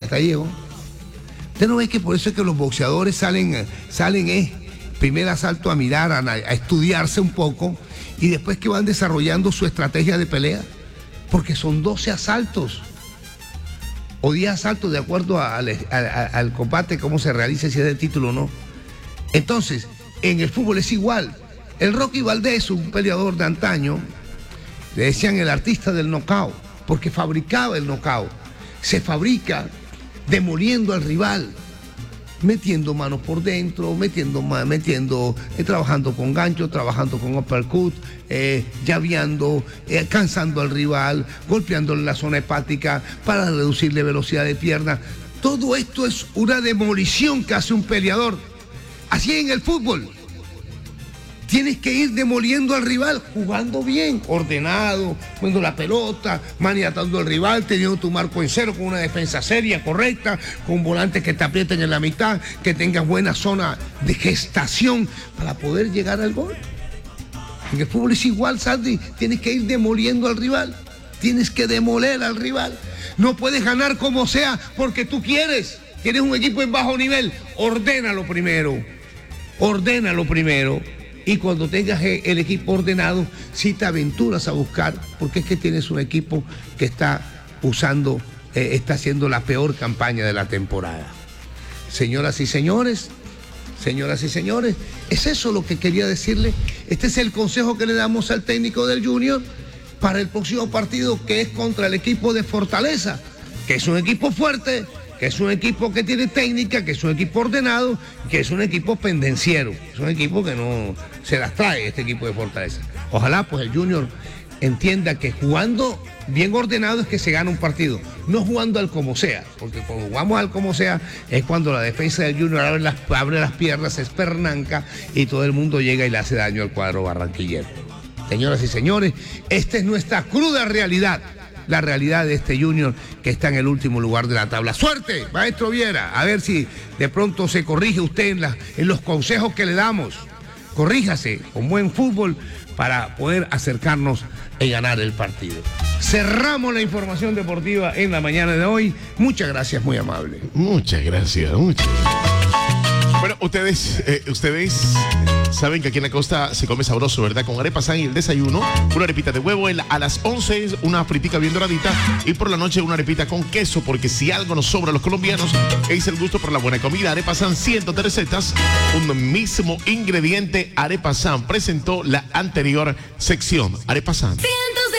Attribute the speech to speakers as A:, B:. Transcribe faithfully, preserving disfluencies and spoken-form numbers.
A: hasta ahí llegó. Usted no ve que por eso es que los boxeadores salen, salen es, primer asalto a mirar, a, a estudiarse un poco, y después que van desarrollando su estrategia de pelea, porque son doce asaltos, o diez asaltos de acuerdo a, a, a, a, al combate, cómo se realiza, si es de título o no. Entonces, en el fútbol es igual. El Rocky Valdés, un peleador de antaño, le decían el artista del knockout, porque fabricaba el knockout. Se fabrica demoliendo al rival, metiendo manos por dentro, metiendo, metiendo eh, trabajando con gancho, trabajando con uppercut, eh, llaveando, eh, cansando al rival, golpeándole la zona hepática para reducirle velocidad de pierna. Todo esto es una demolición que hace un peleador. Así en el fútbol. Tienes que ir demoliendo al rival, jugando bien, ordenado, poniendo la pelota, maniatando al rival, teniendo tu marco en cero, con una defensa seria, correcta, con volantes que te aprieten en la mitad, que tengas buena zona de gestación para poder llegar al gol. En el fútbol es igual, Sandy, tienes que ir demoliendo al rival, tienes que demoler al rival. No puedes ganar como sea porque tú quieres, tienes un equipo en bajo nivel, ordénalo primero, ordénalo primero. Y cuando tengas el equipo ordenado, sí te aventuras a buscar, porque es que tienes un equipo que está usando, eh, está haciendo la peor campaña de la temporada. Señoras y señores, señoras y señores, es eso lo que quería decirle. Este es el consejo que le damos al técnico del Junior para el próximo partido, que es contra el equipo de Fortaleza, que es un equipo fuerte, que es un equipo que tiene técnica, que es un equipo ordenado, que es un equipo pendenciero, es un equipo que no se las trae, este equipo de Fortaleza. Ojalá pues el Junior entienda que jugando bien ordenado es que se gana un partido, no jugando al como sea, porque cuando jugamos al como sea es cuando la defensa del Junior abre las, abre las piernas, se espernanca y todo el mundo llega y le hace daño al cuadro barranquillero. Señoras y señores, esta es nuestra cruda realidad. La realidad de este Junior que está en el último lugar de la tabla. ¡Suerte, maestro Viera! A ver si de pronto se corrige usted en, la, en los consejos que le damos. Corríjase con buen fútbol para poder acercarnos y ganar el partido. Cerramos la información deportiva en la mañana de hoy. Muchas gracias, muy amable.
B: Muchas gracias, muchas gracias. Bueno, ustedes, eh, ustedes saben que aquí en la costa se come sabroso, ¿verdad? Con arepa san y el desayuno, una arepita de huevo, el, a las once una fritica bien doradita y por la noche una arepita con queso, porque si algo nos sobra a los colombianos es el gusto por la buena comida. Arepa San, cientos de recetas, un mismo ingrediente. Arepa San presentó la anterior sección. Arepa San.